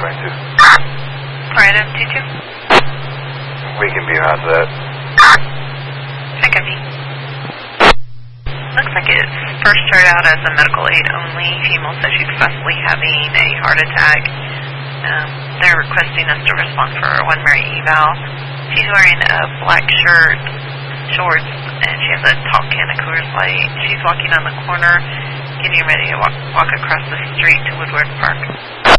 22. Alright, M22. We can be on that. That could be. Looks like it first started out as a medical aid only. Female says she's possibly having a heart attack. They're requesting us to respond for a 1 Mary eval. She's wearing a black shirt, shorts, and she has a tall can of Coors Light. She's walking on the corner, getting ready to walk across the street to Woodward Park.